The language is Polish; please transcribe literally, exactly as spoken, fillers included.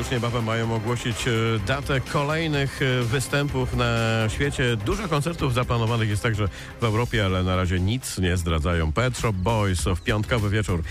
już niebawem mają ogłosić datę kolejnych występów na świecie. Dużo koncertów zaplanowanych jest także w Europie, ale na razie nic nie zdradzają. Pet Shop Boys w piątkowy wieczór